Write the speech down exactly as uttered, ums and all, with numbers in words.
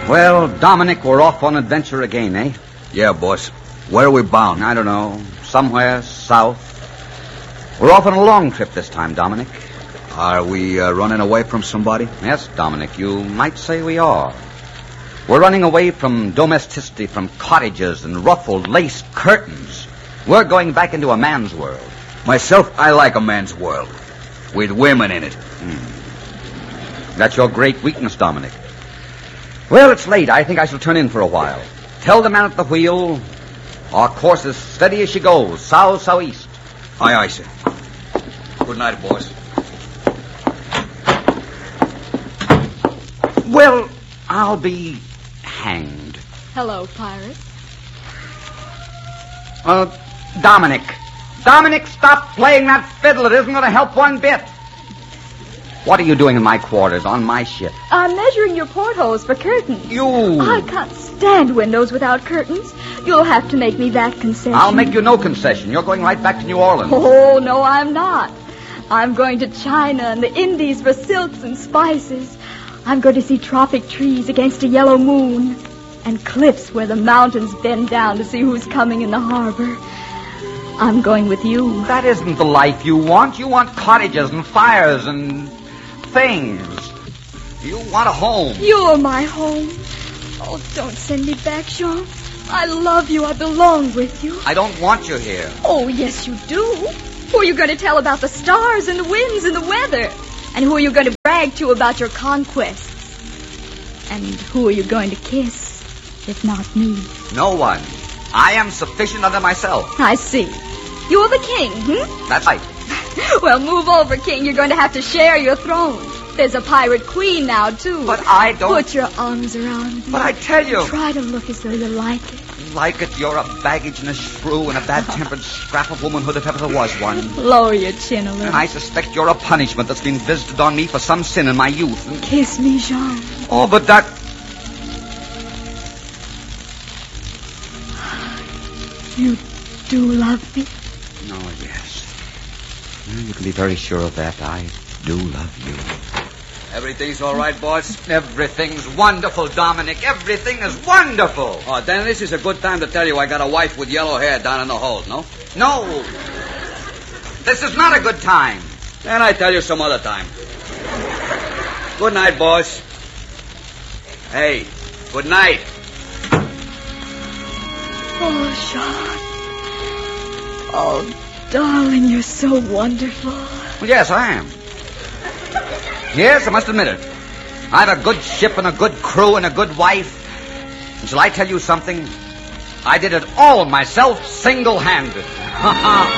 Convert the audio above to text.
Well, Dominic, we're off on adventure again, eh? Yeah, boss. Where are we bound? I don't know. Somewhere south. We're off on a long trip this time, Dominic. Are we uh, running away from somebody? Yes, Dominic, you might say we are. We're running away from domesticity, from cottages and ruffled lace curtains. We're going back into a man's world. Myself, I like a man's world. With women in it. Hmm. That's your great weakness, Dominic. Well, it's late. I think I shall turn in for a while. Tell the man at the wheel our course is steady as she goes, south, southeast. Aye, aye, sir. Good night, boys. Well, I'll be hanged. Hello, pirate. Uh, Dominic. Dominic, stop playing that fiddle. It isn't going to help one bit. What are you doing in my quarters on my ship? I'm measuring your portholes for curtains. You... I can't stand windows without curtains. You'll have to make me that concession. I'll make you no concession. You're going right back to New Orleans. Oh, no, I'm not. I'm going to China and the Indies for silks and spices. I'm going to see tropic trees against a yellow moon and cliffs where the mountains bend down to see who's coming in the harbor. I'm going with you. That isn't the life you want. You want cottages and fires and things. You want a home. You're my home. Oh, don't send me back, Jean. I love you. I belong with you. I don't want you here. Oh, yes, you do. Who are you going to tell about the stars and the winds and the weather? And who are you going to brag to about your conquests? And who are you going to kiss, if not me? No one. I am sufficient unto myself. I see. You're the king, hmm? That's right. Well, move over, king. You're going to have to share your throne. There's a pirate queen now, too. But I don't... Put your arms around me. But I tell you... Try to look as though you like it. Like it? You're a baggage and a shrew and a bad-tempered scrap of womanhood if ever there was one. Lower your chin a little. And I suspect you're a punishment that's been visited on me for some sin in my youth. And... Kiss me, Jean. Oh, but that... You do love me? Oh, yes. You can be very sure of that. I do love you. Everything's all right, boss? Everything's wonderful, Dominic. Everything is wonderful. Oh, then this is a good time to tell you I got a wife with yellow hair down in the hold, no? No. This is not a good time. Then I tell you some other time. Good night, boss. Hey, good night. Oh, Jean. Oh, darling, you're so wonderful. Well, yes, I am. Yes, I must admit it. I've a good ship and a good crew and a good wife. And shall I tell you something? I did it all myself, single-handed. Ha ha.